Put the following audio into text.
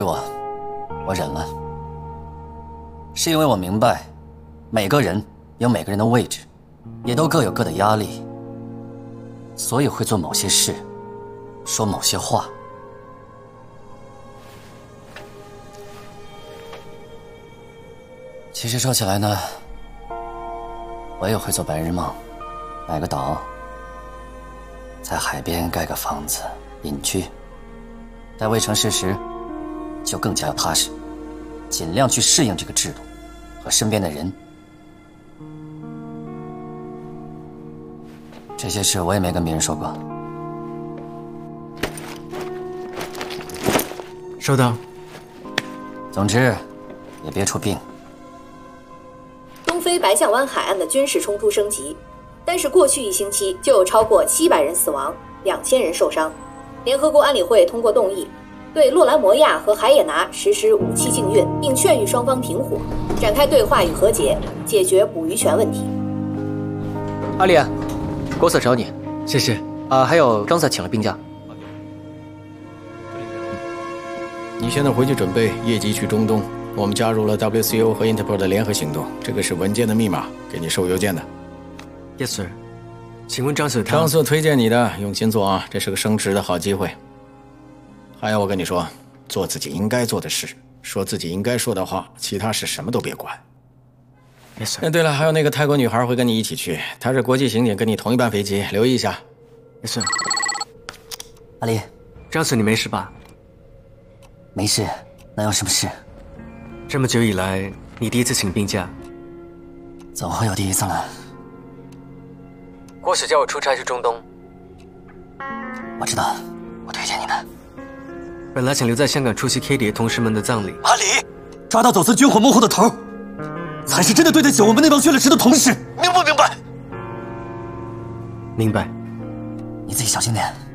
我忍了，是因为我明白，每个人有每个人的位置，也都各有各的压力，所以会做某些事，说某些话。其实说起来呢，我也会做白日梦，买个岛，在海边盖个房子隐居，待未成事时，就更加要踏实，尽量去适应这个制度和身边的人。这些事我也没跟别人说过。 收到。 总之，也别出病。 东非白象湾海岸的军事冲突升级，单是过去1星期就有超过700人死亡，2000人受伤。联合国安理会通过动议，对洛兰摩亚和海也拿实施武器禁运，并劝喻双方停火，展开对话与和解，解决捕鱼权问题。 阿里，郭瑟找你。 谢谢。 还有张瑟请了病假。 你现在回去准备夜机去中东。我们加入了 WCO 和 Interpol 的联合行动，这个是文件的密码，给你收邮件的。 Yes sir。请问张瑟他？ 张瑟推荐你的，用心做啊，这是个升职的好机会。还有我跟你说，做自己应该做的事，说自己应该说的话，其他事什么都别管。 Yes sir。 对了，还有那个泰国女孩会跟你一起去，她是国际刑警，跟你同一班飞机，留意一下。 Yes sir。 阿离， 张瑟你没事吧？ 没事，能有什么事？ 这么久以来，你第一次请病假， 总会有第一次了。 郭使叫我出差去中东， 我知道，我推荐你的。 本来想留在香港出席 K 里同事们的葬礼。 阿离，抓到走私军火幕后的头，才是真的对得起我们那帮缺了职的同事，明不明白？ 明白。 你自己小心点。